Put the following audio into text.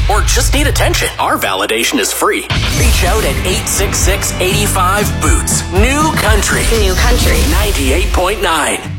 or just need attention, our validation is free. Reach out at 866-85-BOOTS. New Country. New Country. 98.9.